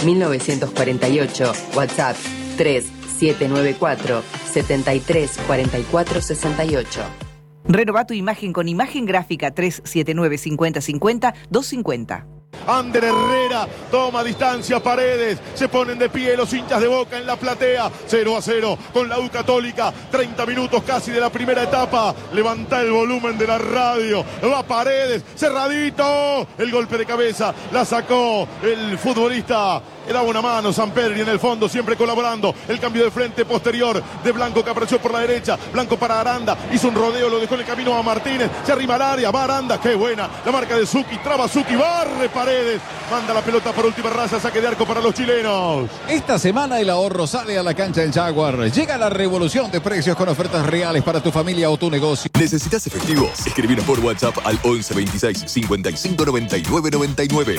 1948. WhatsApp 3794 73 44 68. Renová tu imagen con imagen gráfica 379 50 50 250. Ander Herrera toma distancia, Paredes, se ponen de pie los hinchas de Boca en la platea, 0-0 con la U Católica, 30 minutos casi de la primera etapa, levanta el volumen de la radio, va Paredes, cerradito, el golpe de cabeza, la sacó el futbolista, le daba una mano Sampedri en el fondo, siempre colaborando, el cambio de frente posterior de Blanco que apareció por la derecha, Blanco para Aranda, hizo un rodeo, lo dejó en el camino a Martínez, se arrima al área, va Aranda, qué buena, la marca de Zucchi, traba Zucchi, barre Paredes, manda la pelota por última raza, saque de arco para los chilenos. Esta semana el ahorro sale a la cancha en Jaguar. Llega la revolución de precios con ofertas reales para tu familia o tu negocio. ¿Necesitas efectivo? Escribir por WhatsApp al 11 26 55 99 99.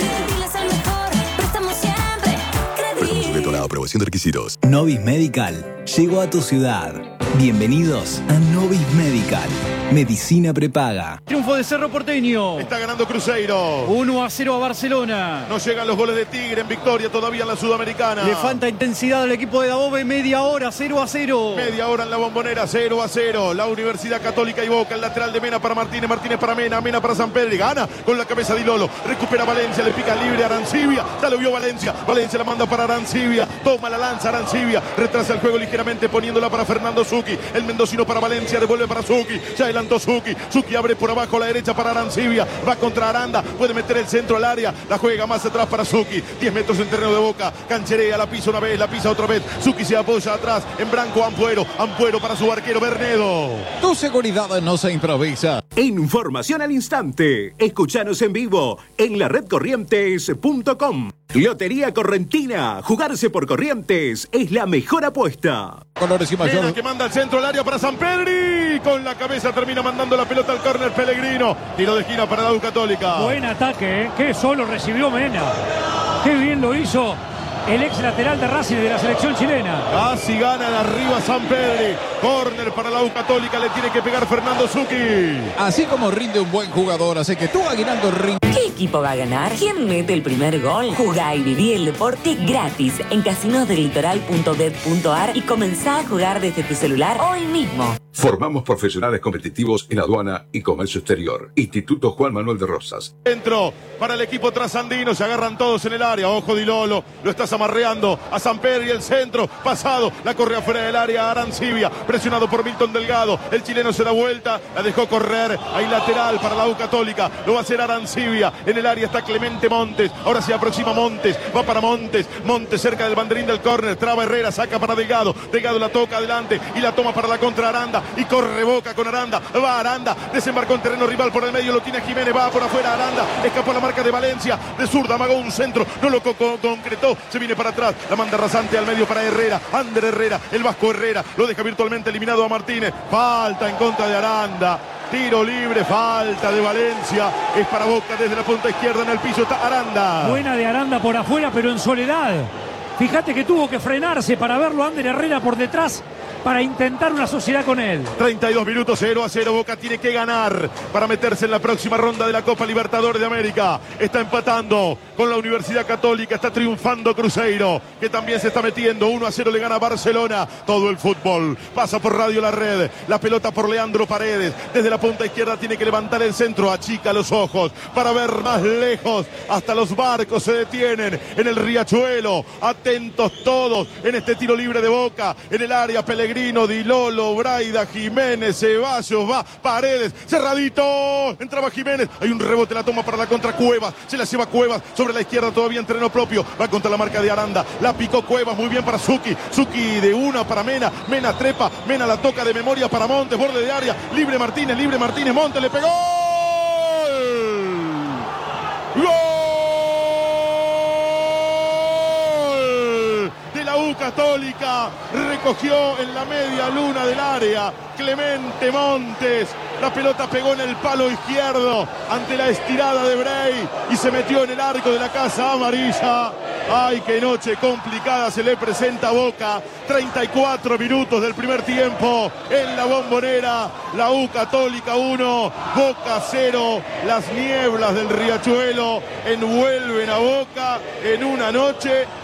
Préstamo sujeto a la aprobación de requisitos. Novis Medical llegó a tu ciudad. Bienvenidos a Novis Medical. Medicina prepaga. Triunfo de Cerro Porteño. Está ganando Cruzeiro. 1-0 a Barcelona. No llegan los goles de Tigre en victoria todavía en la Sudamericana. Le falta intensidad al equipo de Dabove. Media hora, 0-0. Media hora en la Bombonera, 0-0. La Universidad Católica y Boca, el lateral de Mena para Martínez, Martínez para Mena, Mena para Sampedri. Gana con la cabeza de Lolo. Recupera Valencia, le pica libre a Arancibia. Ya lo vio Valencia. Valencia la manda para Arancibia. Toma la lanza Arancibia. Retrasa el juego ligeramente poniéndola para Fernando Zucchi. El mendocino para Valencia, devuelve para Zucchi. Ya adelantó Zucchi. Zucchi abre por abajo a la derecha para Arancibia. Va contra Aranda. Puede meter el centro al área. La juega más atrás para Zucchi. 10 metros en terreno de Boca. Cancherea, la pisa una vez, la pisa otra vez. Zucchi se apoya atrás. En blanco Ampuero. Ampuero para su arquero Bernedo. Tu seguridad no se improvisa. Información al instante. Escuchanos en vivo en la redcorrientes.com. Lotería Correntina. Jugarse por Corrientes es la mejor apuesta. Colores y mayor. Mena que manda el centro al área para Sampedri. Con la cabeza termina mandando la pelota al córner Pellegrino. Tiro de esquina para la U Católica. Buen ataque, ¿eh? Qué solo recibió Mena. Qué bien lo hizo el ex lateral de Racing de la selección chilena. Casi gana de arriba Sampedri. Córner para la U Católica. Le tiene que pegar Fernando Zucchi. Así como rinde un buen jugador, así que tú Aguinaldo rinde. ¿Qué equipo va a ganar? ¿Quién mete el primer gol? Jugá y viví el deporte gratis en casinosdelitoral.bet.ar y comenzá a jugar desde tu celular hoy mismo. Formamos profesionales competitivos en aduana y comercio exterior. Instituto Juan Manuel de Rosas. Centro para el equipo trasandino. Se agarran todos en el área. Ojo Di Lolo. Lo está amarreando a Sampedri. El centro pasado. La corre afuera del área. Arancibia. Presionado por Milton Delgado. El chileno se da vuelta. La dejó correr. Ahí lateral para la U Católica. Lo va a hacer Arancibia. En el área está Clemente Montes. Ahora se aproxima Montes. Va para Montes. Montes cerca del banderín del córner. Traba Herrera. Saca para Delgado. Delgado la toca adelante. Y la toma para la contra Aranda. Y corre Boca con Aranda. Va Aranda. Desembarcó en terreno rival por el medio. Lo tiene Jiménez. Va por afuera Aranda. Escapó la marca de Valencia. De zurda. Amagó un centro. No lo concretó. Se viene para atrás. La manda rasante al medio para Herrera. Ander Herrera. El Vasco Herrera. Lo deja virtualmente eliminado a Martínez. Falta en contra de Aranda. Tiro libre, falta de Valencia. Es para Boca desde la punta izquierda. En el piso está Aranda. Buena de Aranda por afuera, pero en soledad. Fíjate que tuvo que frenarse para verlo a Ander Herrera por detrás para intentar una sociedad con él. 32 minutos, 0-0. Boca tiene que ganar para meterse en la próxima ronda de la Copa Libertadores de América. Está empatando con la Universidad Católica. Está triunfando Cruzeiro, que también se está metiendo. 1-0 le gana Barcelona. Todo el fútbol pasa por Radio La Red. La pelota por Leandro Paredes. Desde la punta izquierda tiene que levantar el centro. Achica los ojos para ver más lejos. Hasta los barcos se detienen en el riachuelo. Atentos todos en este tiro libre de Boca. En el área Pellegrino, Di Lolo, Braida, Jiménez, Ceballos, va Paredes, cerradito, entraba Jiménez, hay un rebote, la toma para la contra Cuevas, se la lleva Cuevas sobre la izquierda todavía en terreno propio, va contra la marca de Aranda, la picó Cuevas, muy bien para Zucchi, Zucchi de una para Mena, Mena trepa, Mena la toca de memoria para Montes, borde de área, libre Martínez, Montes le pegó. ¡Gol! La U Católica recogió en la media luna del área Clemente Montes. La pelota pegó en el palo izquierdo ante la estirada de Brey y se metió en el arco de la Casa Amarilla. ¡Ay, qué noche complicada se le presenta a Boca! 34 minutos del primer tiempo en la Bombonera. La U Católica 1, Boca 0. Las nieblas del riachuelo envuelven a Boca en una noche